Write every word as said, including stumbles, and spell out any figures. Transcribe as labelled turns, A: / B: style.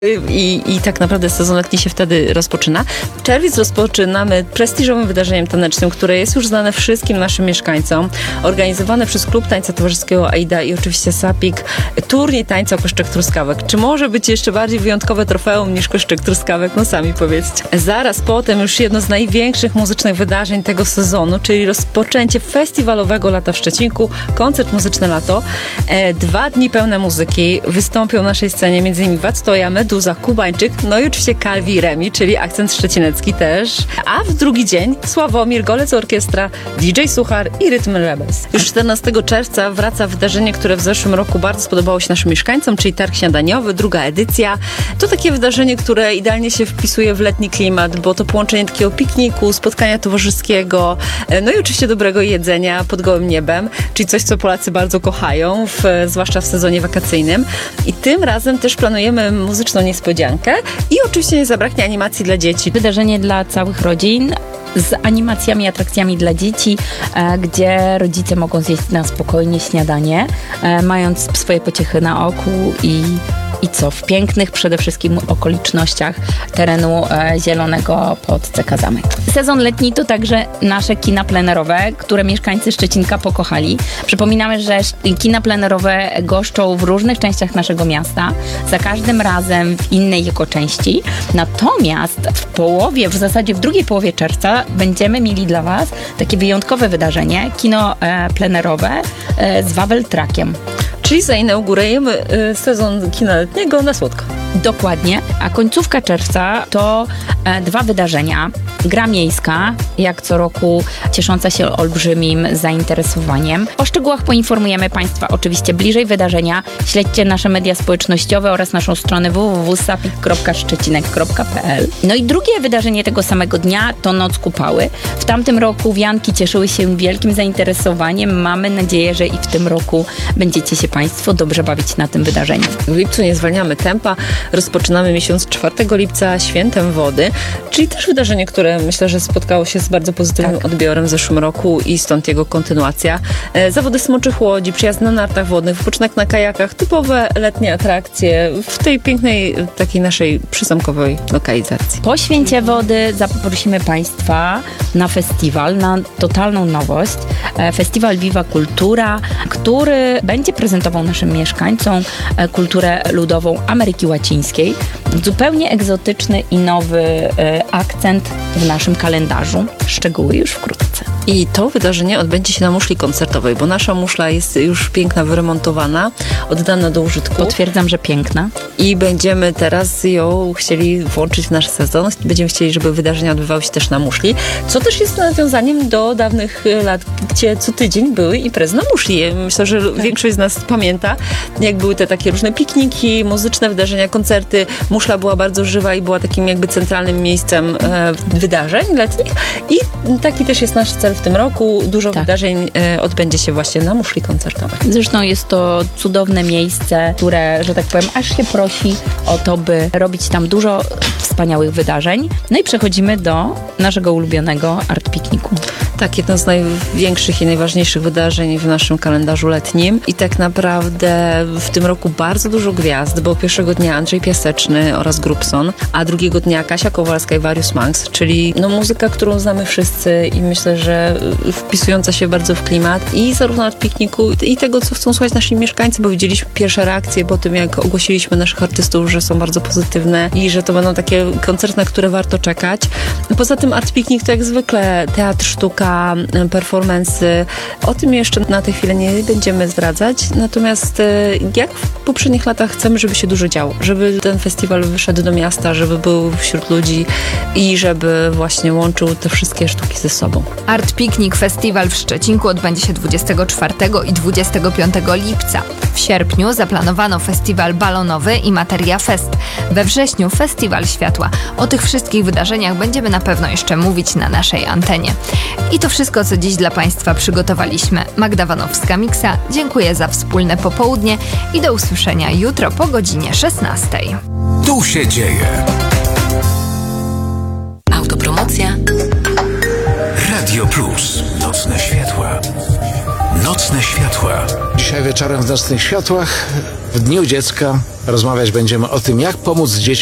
A: I, I tak naprawdę sezon letni się wtedy rozpoczyna. Czerwiec rozpoczynamy prestiżowym wydarzeniem tanecznym, które jest już znane wszystkim naszym mieszkańcom. Organizowane przez Klub Tańca Towarzyskiego AIDA i oczywiście SAPIK turniej tańca Koszczek Truskawek. Czy może być jeszcze bardziej wyjątkowe trofeum niż Koszczek Truskawek? No sami powiedzcie. Zaraz potem już jedno z największych muzycznych wydarzeń tego sezonu, czyli rozpoczęcie festiwalowego lata w Szczecinku, koncert Muzyczne Lato. E, dwa dni pełne muzyki. Wystąpią na naszej scenie m.in. Wactoja, Meduza, Kubańczyk, no i oczywiście Calvi i Remi, czyli akcent szczecinecki też. A w drugi dzień Sławomir, Golec Orkiestra, D J Suchar i Rytm Rebels. Już czternastego czerwca wraca wydarzenie, które w zeszłym roku bardzo spodobało się naszym mieszkańcom, czyli Targ Śniadaniowy, druga edycja. To takie wydarzenie, które idealnie się wpisuje w letni klimat, bo to połączenie takiego pikniku, spotkania towarzyskiego, no i oczywiście dobrego jedzenia pod gołym niebem, czyli coś, co Polacy bardzo kochają, w, zwłaszcza w sezonie wakacyjnym. I tym razem też planujemy muzyczną niespodziankę i oczywiście nie zabraknie animacji dla dzieci.
B: Wydarzenie dla całych rodzin z animacjami, atrakcjami dla dzieci, e, gdzie rodzice mogą zjeść na spokojnie śniadanie, e, mając swoje pociechy na oku i I co? W pięknych przede wszystkim okolicznościach terenu e, zielonego pod C K Zamek. Sezon letni to także nasze kina plenerowe, które mieszkańcy Szczecinka pokochali. Przypominamy, że kina plenerowe goszczą w różnych częściach naszego miasta, za każdym razem w innej jego części. Natomiast w połowie, w zasadzie w drugiej połowie czerwca będziemy mieli dla Was takie wyjątkowe wydarzenie, kino e, plenerowe e, z Wawel Trackiem.
A: Czyli zainaugurujemy y, sezon kina letniego na słodko.
B: Dokładnie, a końcówka czerwca to e, dwa wydarzenia. Gra miejska, jak co roku ciesząca się olbrzymim zainteresowaniem. O szczegółach poinformujemy Państwa oczywiście bliżej wydarzenia. Śledźcie nasze media społecznościowe oraz naszą stronę w w w kropka sapik kropka szczecinek kropka p l. No i drugie wydarzenie tego samego dnia to Noc Kupały. W tamtym roku wianki cieszyły się wielkim zainteresowaniem. Mamy nadzieję, że i w tym roku będziecie się Państwo dobrze bawić na tym wydarzeniu.
A: W lipcu nie zwalniamy tempa. Rozpoczynamy miesiąc czwartego lipca Świętem Wody, czyli też wydarzenie, które myślę, że spotkało się z bardzo pozytywnym tak. odbiorem w zeszłym roku i stąd jego kontynuacja. E, zawody smoczych łodzi, przyjazd na nartach wodnych, wypoczynek na kajakach, typowe letnie atrakcje w tej pięknej, takiej naszej przysamkowej lokalizacji.
B: Po Święcie Wody zaprosimy Państwa na festiwal, na totalną nowość. E, festiwal Viva Kultura, który będzie prezentował naszym mieszkańcom e, kulturę ludową Ameryki Łacińskiej. Zupełnie egzotyczny i nowy e, akcent w naszym kalendarzu. Szczegóły już wkrótce.
A: I to wydarzenie odbędzie się na muszli koncertowej, bo nasza muszla jest już piękna, wyremontowana, oddana do użytku.
B: Potwierdzam, że piękna.
A: I będziemy teraz ją chcieli włączyć w nasz sezon. Będziemy chcieli, żeby wydarzenia odbywały się też na muszli, co też jest nawiązaniem do dawnych lat, gdzie co tydzień były imprezy na muszli. Myślę, że tak. większość z nas pamięta, jak były te takie różne pikniki, muzyczne wydarzenia, koncerty. Muszla była bardzo żywa i była takim jakby centralnym miejscem e, wydarzeń letnich. I taki też jest nasz cel w tym roku. Dużo tak. wydarzeń e, odbędzie się właśnie na muszli koncertowej.
B: Zresztą jest to cudowne miejsce, które, że tak powiem, aż się prosi o to, by robić tam dużo wspaniałych wydarzeń. No i przechodzimy do naszego ulubionego Art Pikniku.
A: Tak, jedno z największych i najważniejszych wydarzeń w naszym kalendarzu letnim i tak naprawdę w tym roku bardzo dużo gwiazd, bo pierwszego dnia Andrzej Piaseczny oraz Grubson, a drugiego dnia Kasia Kowalska i Various Monks, czyli no muzyka, którą znamy wszyscy i myślę, że wpisująca się bardzo w klimat i zarówno Art Pikniku i tego, co chcą słuchać nasi mieszkańcy, bo widzieliśmy pierwsze reakcje po tym, jak ogłosiliśmy naszych artystów, że są bardzo pozytywne i że to będą takie koncerty, na które warto czekać. Poza tym Art Piknik to jak zwykle teatr, sztuka, performance. O tym jeszcze na tę chwilę nie będziemy zdradzać, natomiast jak w poprzednich latach chcemy, żeby się dużo działo, żeby ten festiwal wyszedł do miasta, żeby był wśród ludzi i żeby właśnie łączył te wszystkie sztuki ze sobą.
C: Art Piknik Festiwal w Szczecinku odbędzie się dwudziestego czwartego i dwudziestego piątego lipca. W sierpniu zaplanowano festiwal balonowy i Materia Fest. We wrześniu Festiwal Światła. O tych wszystkich wydarzeniach będziemy na pewno jeszcze mówić na naszej antenie. I to wszystko, co dziś dla Państwa przygotowaliśmy. Magda Wanowska-Miksa, dziękuję za wspólne popołudnie i do usłyszenia jutro po godzinie szesnastej.
D: Tu się dzieje.
E: Autopromocja.
D: Radio Plus. Nocne światła. Nocne światła.
E: Dzisiaj wieczorem w Nocnych Światłach, w Dniu Dziecka, rozmawiać będziemy o tym, jak pomóc dzieciom